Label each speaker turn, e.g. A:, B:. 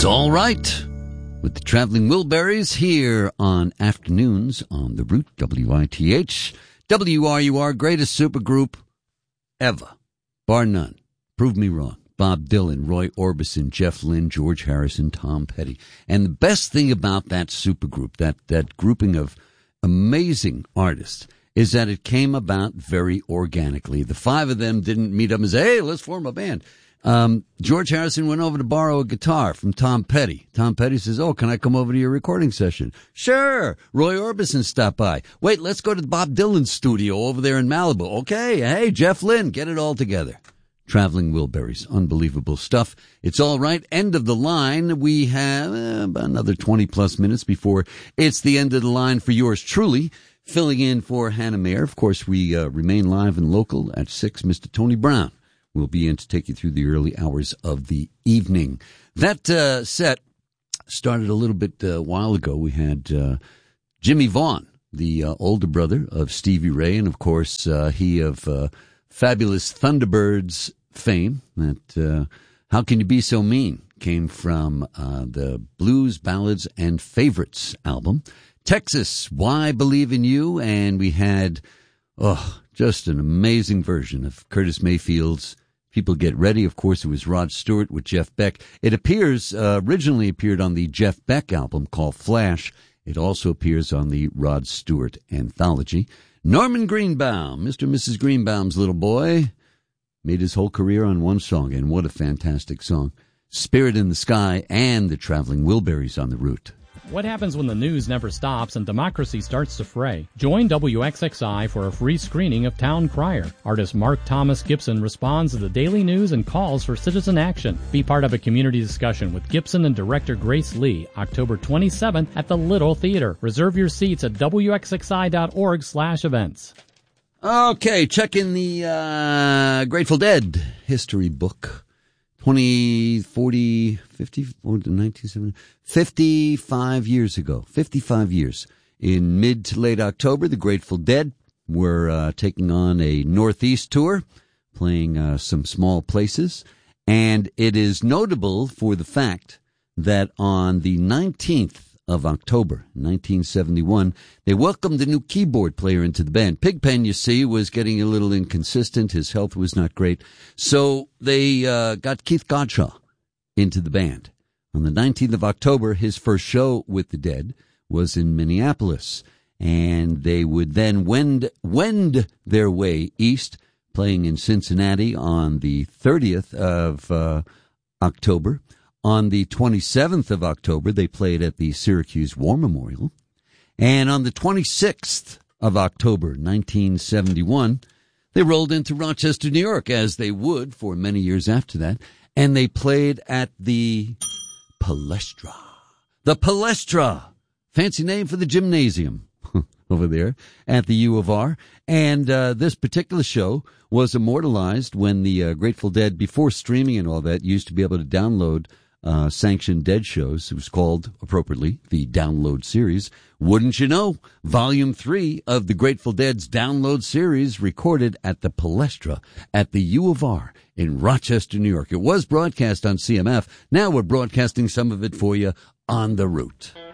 A: All right, with the Traveling Wilburys here on Afternoons on the Root, WITH, WRUR, greatest supergroup ever, bar none. Prove me wrong. Bob Dylan, Roy Orbison, Jeff Lynne, George Harrison, Tom Petty. And the best thing about that supergroup, that grouping of amazing artists, is that it came about very organically. The five of them didn't meet up and say, hey, let's form a band. George Harrison went over to borrow a guitar from Tom Petty. Tom Petty says, oh, can I come over to your recording session? Sure. Roy Orbison stopped by. Wait, let's go to Bob Dylan's studio over there in Malibu. Okay. Hey, Jeff Lynne, get it all together. Traveling Wilburys. Unbelievable stuff. It's all right. End of the line. We have about another 20 plus minutes before it's the end of the line for yours truly. Filling in for Hannah Mayer. Of course, we remain live and local at 6. Mr. Tony Brown will be in to take you through the early hours of the evening. That set started a little bit while ago. We had Jimmy Vaughn, the older brother of Stevie Ray, and of course he of fabulous Thunderbirds fame. That How Can You Be So Mean came from the Blues, Ballads, and Favorites album. Texas, Why Believe in You, and we had just an amazing version of Curtis Mayfield's People Get Ready. Of course, it was Rod Stewart with Jeff Beck. It originally appeared on the Jeff Beck album called Flash. It also appears on the Rod Stewart anthology. Norman Greenbaum, Mr. and Mrs. Greenbaum's little boy, made his whole career on one song, and what a fantastic song. Spirit in the Sky and the Traveling Wilburys on the Route.
B: What happens when the news never stops and democracy starts to fray? Join WXXI for a free screening of Town Crier. Artist Mark Thomas Gibson responds to the daily news and calls for citizen action. Be part of a community discussion with Gibson and director Grace Lee, October 27th at the Little Theater. Reserve your seats at wxxi.org/events.
A: Okay, check in the Grateful Dead history book. 20, 40, 50, 1970, 55 years ago, 55 years. In mid to late October, the Grateful Dead were taking on a Northeast tour, playing some small places. And it is notable for the fact that on the 19th of October, 1971, they welcomed a new keyboard player into the band. Pigpen, you see, was getting a little inconsistent. His health was not great. So they got Keith Godshaw into the band. On the 19th of October, his first show with the Dead was in Minneapolis. And they would then wend their way east, playing in Cincinnati on the 30th of October. On the 27th of October, they played at the Syracuse War Memorial. And on the 26th of October, 1971, they rolled into Rochester, New York, as they would for many years after that. And they played at the Palestra. The Palestra! Fancy name for the gymnasium over there at the U of R. And this particular show was immortalized when the Grateful Dead, before streaming and all that, used to be able to download sanctioned Dead shows. It was called, appropriately, the Download Series. Wouldn't you know, Volume 3 of the Grateful Dead's Download Series recorded at the Palestra at the U of R in Rochester, New York. It was broadcast on CMF. Now we're broadcasting some of it for you on the Route.